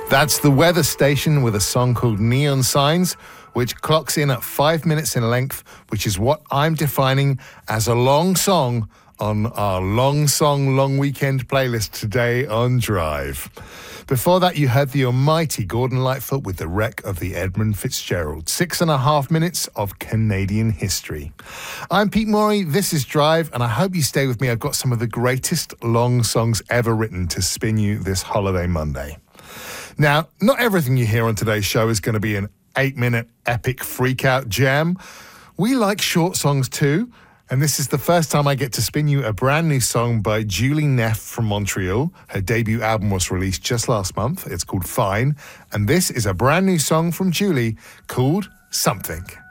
That's the weather station with a song called Neon Signs, which clocks in at 5 minutes in length, which is what I'm defining as a long song on our Long Song Long Weekend playlist today on Drive. Before that, you heard the almighty Gordon Lightfoot with The Wreck of the Edmund Fitzgerald. 6.5 minutes of Canadian history. I'm Pete Morey, this is Drive, and I hope you stay with me. I've got some of the greatest long songs ever written to spin you this holiday Monday. Now, not everything you hear on today's show is going to be an 8-minute epic freak-out jam. We like short songs too, and this is the first time I get to spin you a brand new song by Julie Neff from Montreal. Her debut album was released just last month. It's called Fine, and this is a brand new song from Julie called Something.